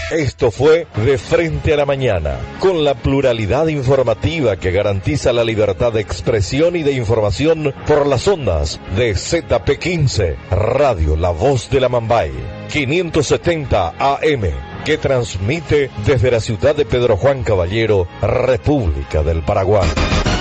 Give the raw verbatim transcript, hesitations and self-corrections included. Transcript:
Esto fue De Frente a la Mañana, con la pluralidad informativa que garantiza la libertad de expresión y de información por las ondas de Z P quince, Radio La Voz de la Mambay, quinientos setenta A M, que transmite desde la ciudad de Pedro Juan Caballero, República del Paraguay.